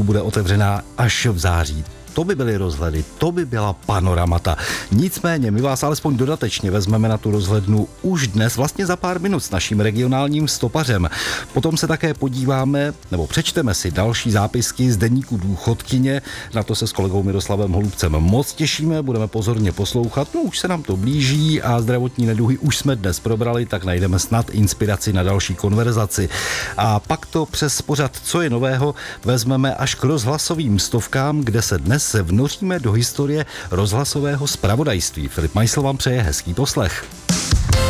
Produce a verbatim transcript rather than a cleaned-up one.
kliniku bude otevřená až v září. To by byly rozhledy, to by byla panoramata. Nicméně my vás alespoň dodatečně vezmeme na tu rozhlednu už dnes, vlastně za pár minut s naším regionálním stopařem. Potom se také podíváme, nebo přečteme si další zápisky z deníku Důchodkyně. Na to se s kolegou Miroslavem Holubcem moc těšíme, budeme pozorně poslouchat. No už se nám to blíží a zdravotní neduhy už jsme dnes probrali, tak najdeme snad inspiraci na další konverzaci. A pak to přes pořad Co je nového vezmeme až k rozhlasovým stovkám, kde se dnes se vnoříme do historie rozhlasového zpravodajství. Filip Majsl vám přeje hezký poslech.